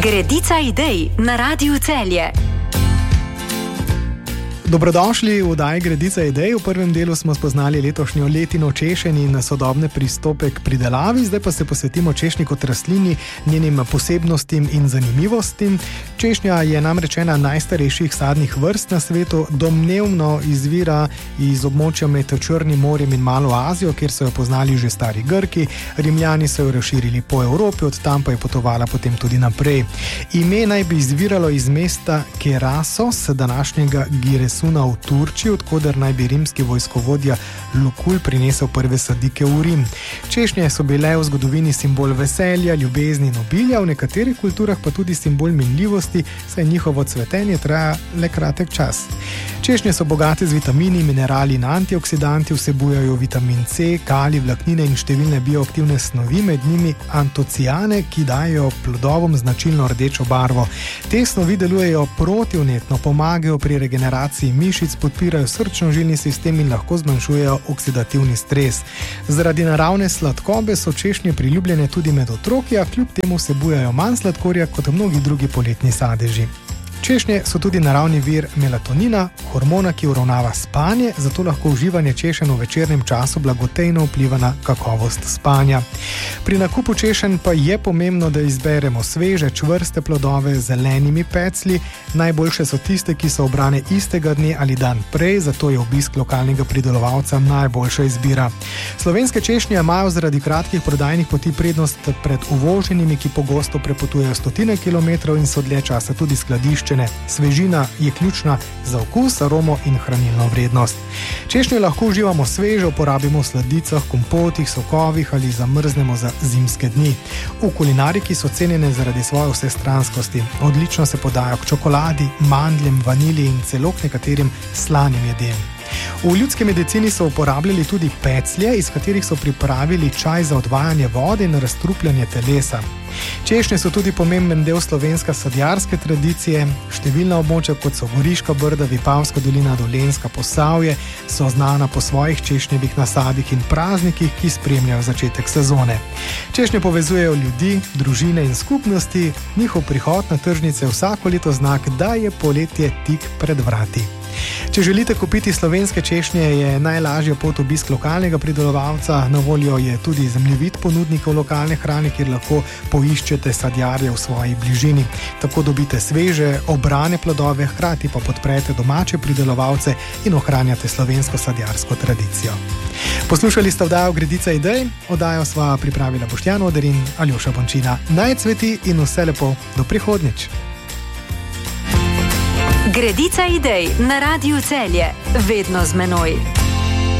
Gredica idej na Radiu Celje. Dobrodošli v oddaji Gredica idej. V prvem delu smo spoznali letošnjo letino češenj in sodobne pristope k pridelavi, zdaj pa se posvetimo češnji kot rastlini, njenim posebnostim in zanimivostim. Češnja je namreč ena najstarejših sadnih vrst na svetu, domnevno izvira iz območja med Črnim morjem in Malo Azijo, kjer so jo poznali že stari Grki. Rimljani so jo razširili po Evropi, od tam pa je potovala potem tudi naprej. Ime naj bi izviralo iz mesta Kerasos, današnjega Giresuna v Turčiji, odkoder naj bi rimski vojskovodja Lukul prinesel prve sadike v Rim. Češnje so bile v zgodovini simbol veselja, ljubezni in obilja, v nekaterih kulturah pa tudi simbol minljivosti, saj njihovo cvetenje traja le kratek čas. Češnje so bogate z vitamini, minerali in antioksidanti, vsebujajo vitamin C, kalij, vlaknine in številne bioaktivne snovi, med njimi antocijane, ki dajo plodovom značilno rdečo barvo. Te snovi delujejo protivnetno, pomagajo pri regeneraciji mišic, podpirajo srčno-žilni sistem in lahko zmanjšujejo oksidativni stres. Zaradi naravne sladkobe so češnje priljubljene tudi med otroki, a kljub temu vsebujajo manj sladkorja kot mnogi drugi poletni sadeži. Češnje so tudi naravni vir melatonina, hormona, ki uravnava spanje, zato lahko uživanje češenj v večernem času blagotejno vpliva na kakovost spanja. Pri nakupu češenj pa je pomembno, da izberemo sveže, čvrste plodove z zelenimi peclji. Najboljše so tiste, ki so obrane istega dne ali dan prej, zato je obisk lokalnega pridelovalca najboljša izbira. Slovenske češnje imajo zaradi kratkih prodajnih poti prednost pred uvoženimi, ki pogosto prepotujejo stotine kilometrov in so dlje časa tudi skladiščene. Svežina je ključna za okus, aromo in hranilno vrednost. Češnje lahko uživamo sveže, uporabimo v sladicah, kompotih, sokovih ali zamrznemo za zimske dni. V kulinariki so cenjene zaradi svoje vsestranskosti. Odlično se podajo k čokoladi, mandljem, vanilji in celo k nekaterim slanim jedem. V ljudski medicini so uporabljali tudi peclje, iz katerih so pripravili čaj za odvajanje vode in razstrupljanje telesa. Češnje so tudi pomemben del slovenske sadjarske tradicije. Številna območja, kot so Goriška brda, Vipavska dolina, Dolenjska, Posavje, so znana po svojih češnjevih nasadih in praznikih, ki spremljajo začetek sezone. Češnje povezujejo ljudi, družine in skupnosti. Njihov prihod na tržnice vsako leto znak, da je poletje tik pred vrati. Če želite kupiti slovenske češnje, je najlažja pot obisk lokalnega pridelovalca. Na voljo je tudi zemljevid ponudnikov lokalne hrane, kjer lahko poiščete sadjarje v svoji bližini. Tako dobite sveže, obrane plodove, hkrati pa podprete domače pridelovalce in ohranjate slovensko sadjarsko tradicijo. Poslušali ste oddajo Gredica idej, oddajo sva pripravila Boštjan Oder in Aljoša Bončina. Naj cveti in vse lepo, do prihodnjič. Gredica idej na Radiu Celje, vedno z menoj.